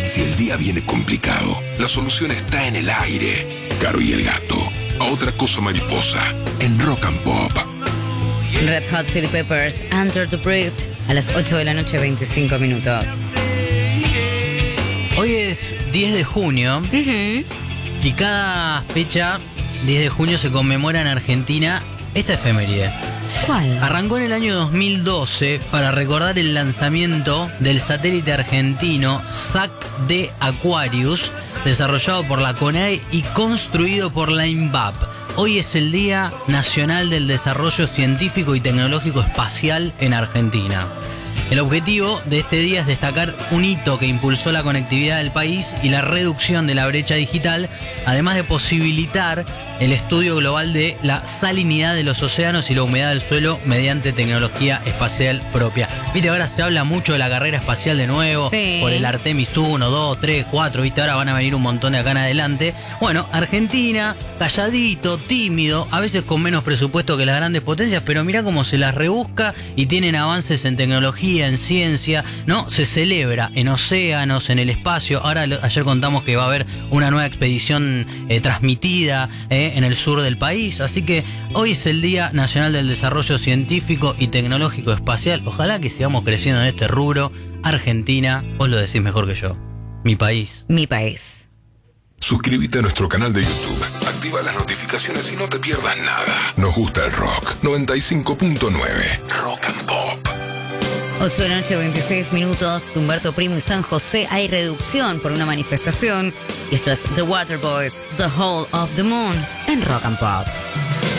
Si el día viene complicado, la solución está en el aire. Caro y el gato. A otra cosa mariposa. En Rock and Pop. Red Hot Chili Peppers, Under the Bridge, a las 8 de la noche, 25 minutos. Hoy es 10 de junio y cada fecha, 10 de junio, se conmemora en Argentina esta efeméride. ¿Cuál? Arrancó en el año 2012 para recordar el lanzamiento del satélite argentino SAC-D Aquarius, desarrollado por la CONAE y construido por la INVAP. Hoy es el Día Nacional del Desarrollo Científico y Tecnológico Espacial en Argentina. El objetivo de este día es destacar un hito que impulsó la conectividad del país y la reducción de la brecha digital, además de posibilitar el estudio global de la salinidad de los océanos y la humedad del suelo mediante tecnología espacial propia. Viste, ahora se habla mucho de la carrera espacial de nuevo, sí, por el Artemis 1, 2, 3, 4, viste, ahora van a venir un montón de acá en adelante. Bueno, Argentina, calladito, tímido, a veces con menos presupuesto que las grandes potencias, pero mirá cómo se las rebusca y tienen avances en tecnología, en ciencia, ¿no? Se celebra en océanos, en el espacio. Ahora, ayer contamos que va a haber una nueva expedición transmitida en el sur del país. Así que hoy es el Día Nacional del Desarrollo Científico y Tecnológico Espacial. Ojalá que sigamos creciendo en este rubro. Argentina, vos lo decís mejor que yo. Mi país. Mi país. Suscríbete a nuestro canal de YouTube. Activa las notificaciones y no te pierdas nada. Nos gusta el rock. 95.9. Rock and Pop. 8 de la noche, 26 minutos. Humberto Primo y San José. Hay reducción por una manifestación. Y esto es The Waterboys, The Hole of the Moon, en Rock and Pop.